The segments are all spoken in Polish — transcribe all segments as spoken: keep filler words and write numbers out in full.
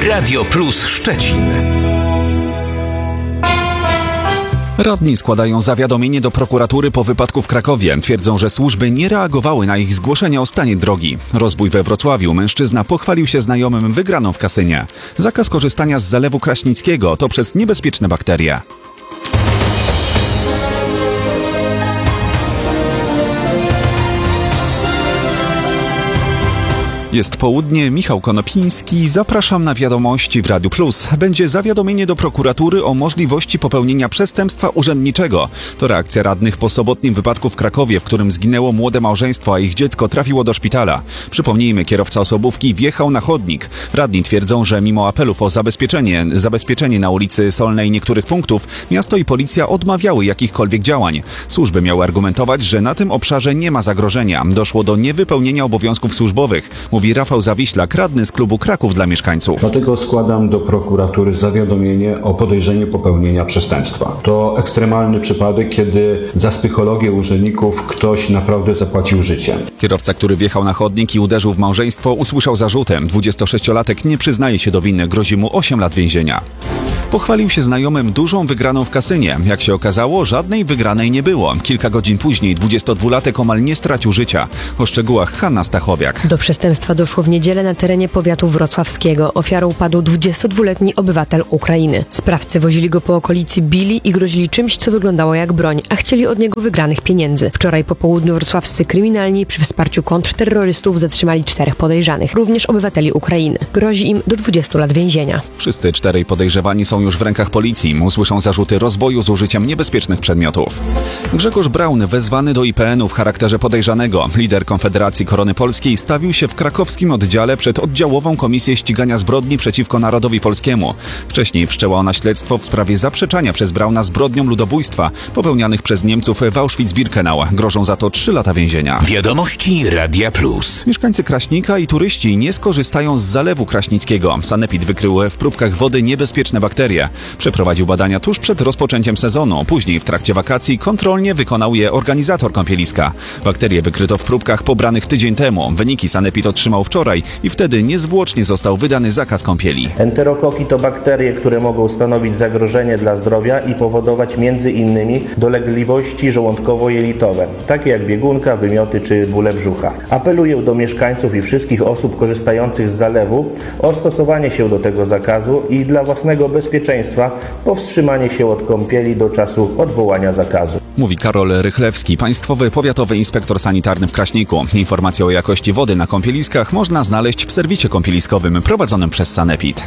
Radio Plus Szczecin. Radni składają zawiadomienie do prokuratury po wypadku w Krakowie. Twierdzą, że służby nie reagowały na ich zgłoszenia o stanie drogi. Rozbój we Wrocławiu. Mężczyzna pochwalił się znajomym wygraną w kasynie. Zakaz korzystania z Zalewu Kraśnickiego to przez niebezpieczne bakterie. Jest południe, Michał Konopiński, zapraszam na wiadomości w Radiu Plus. Będzie zawiadomienie do prokuratury o możliwości popełnienia przestępstwa urzędniczego. To reakcja radnych po sobotnim wypadku w Krakowie, w którym zginęło młode małżeństwo, a ich dziecko trafiło do szpitala. Przypomnijmy, kierowca osobówki wjechał na chodnik. Radni twierdzą, że mimo apelów o zabezpieczenie, zabezpieczenie na ulicy Solnej niektórych punktów, miasto i policja odmawiały jakichkolwiek działań. Służby miały argumentować, że na tym obszarze nie ma zagrożenia. Doszło do niewypełnienia obowiązków służbowych. Mówi Rafał Zawiślak, radny z klubu Kraków dla mieszkańców. Dlatego składam do prokuratury zawiadomienie o podejrzeniu popełnienia przestępstwa. To ekstremalny przypadek, kiedy za psychologię urzędników ktoś naprawdę zapłacił życiem. Kierowca, który wjechał na chodnik i uderzył w małżeństwo, usłyszał zarzuty. dwudziestosześciolatek nie przyznaje się do winy, grozi mu osiem lat więzienia. Pochwalił się znajomym dużą wygraną w kasynie. Jak się okazało, żadnej wygranej nie było. Kilka godzin później dwudziestodwulatek omal nie stracił życia. O szczegółach Hanna Stachowiak. Do przestępstwa doszło w niedzielę na terenie powiatu wrocławskiego. Ofiarą padł dwudziestodwuletni obywatel Ukrainy. Sprawcy wozili go po okolicy, bili i grozili czymś, co wyglądało jak broń, a chcieli od niego wygranych pieniędzy. Wczoraj po południu wrocławscy kryminalni przy wsparciu kontrterrorystów zatrzymali czterech podejrzanych, również obywateli Ukrainy. Grozi im do dwudziestu lat więzienia. Wszyscy czterej podejrzewani są już w rękach policji. Usłyszą zarzuty rozboju z użyciem niebezpiecznych przedmiotów. Grzegorz Braun wezwany do I P N u w charakterze podejrzanego. Lider Konfederacji Korony Polskiej stawił się w krakowskim oddziale przed oddziałową Komisję Ścigania Zbrodni przeciwko Narodowi Polskiemu. Wcześniej wszczęła ona śledztwo w sprawie zaprzeczania przez Brauna zbrodniom ludobójstwa popełnianych przez Niemców w Auschwitz-Birkenau. Grożą za to trzy lata więzienia. Wiadomości Radia Plus. Mieszkańcy Kraśnika i turyści nie skorzystają z Zalewu Kraśnickiego. Sanepid wykrył w próbkach wody niebezpieczne bakterie. Przeprowadził badania tuż przed rozpoczęciem sezonu. Później w trakcie wakacji kontrolnie wykonał je organizator kąpieliska. Bakterie wykryto w próbkach pobranych tydzień temu. Wyniki Sanepid otrzymał wczoraj i wtedy niezwłocznie został wydany zakaz kąpieli. Enterokoki to bakterie, które mogą stanowić zagrożenie dla zdrowia i powodować między innymi dolegliwości żołądkowo-jelitowe, takie jak biegunka, wymioty czy bóle brzucha. Apeluję do mieszkańców i wszystkich osób korzystających z zalewu o stosowanie się do tego zakazu i dla własnego bezpieczeństwa powstrzymanie się od kąpieli do czasu odwołania zakazu. Mówi Karol Rychlewski, państwowy powiatowy inspektor sanitarny w Kraśniku. Informacje o jakości wody na kąpieliskach można znaleźć w serwisie kąpieliskowym prowadzonym przez Sanepid.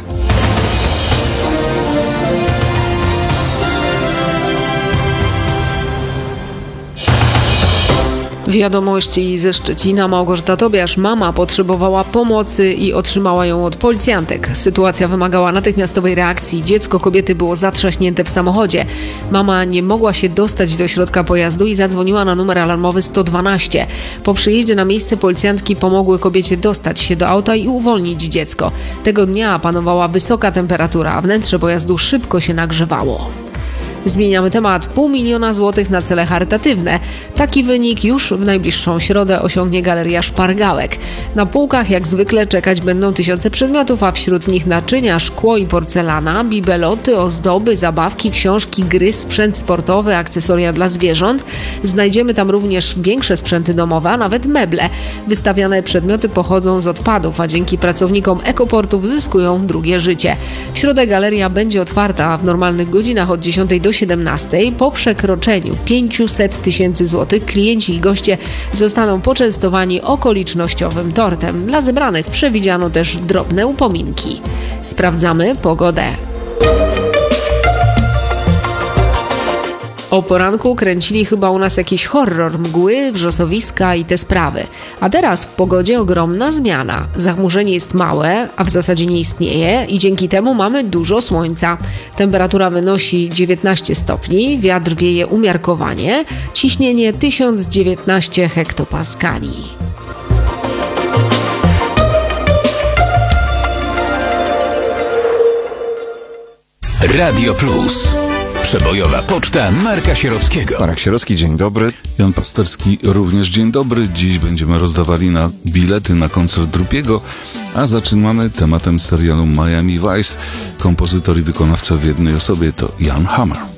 Wiadomości ze Szczecina. Małgorzata Tobiasz, mama, potrzebowała pomocy i otrzymała ją od policjantek. Sytuacja wymagała natychmiastowej reakcji. Dziecko kobiety było zatrzaśnięte w samochodzie. Mama nie mogła się dostać do środka pojazdu i zadzwoniła na numer alarmowy sto dwanaście. Po przyjeździe na miejsce policjantki pomogły kobiecie dostać się do auta i uwolnić dziecko. Tego dnia panowała wysoka temperatura, a wnętrze pojazdu szybko się nagrzewało. Zmieniamy temat. Pół miliona złotych na cele charytatywne. Taki wynik już w najbliższą środę osiągnie Galeria Szpargałek. Na półkach jak zwykle czekać będą tysiące przedmiotów, a wśród nich naczynia, szkło i porcelana, bibeloty, ozdoby, zabawki, książki, gry, sprzęt sportowy, akcesoria dla zwierząt. Znajdziemy tam również większe sprzęty domowe, a nawet meble. Wystawiane przedmioty pochodzą z odpadów, a dzięki pracownikom ekoportów zyskują drugie życie. W środę galeria będzie otwarta w normalnych godzinach od dziesiątej do siedemnastej. Po przekroczeniu pięćset tysięcy złotych klienci i goście zostaną poczęstowani okolicznościowym tortem. Dla zebranych przewidziano też drobne upominki. Sprawdzamy pogodę. O poranku kręcili chyba u nas jakiś horror, mgły, wrzosowiska i te sprawy. A teraz w pogodzie ogromna zmiana. Zachmurzenie jest małe, a w zasadzie nie istnieje i dzięki temu mamy dużo słońca. Temperatura wynosi dziewiętnaście stopni, wiatr wieje umiarkowanie, ciśnienie tysiąc dziewiętnaście hektopaskali. Radio Plus. Przebojowa poczta Marka Sierockiego. Marek Sierocki, dzień dobry. Jan Pasterski, również dzień dobry. Dziś będziemy rozdawali na bilety na koncert Drupiego, a zaczynamy tematem serialu Miami Vice. Kompozytor i wykonawca w jednej osobie to Jan Hammer.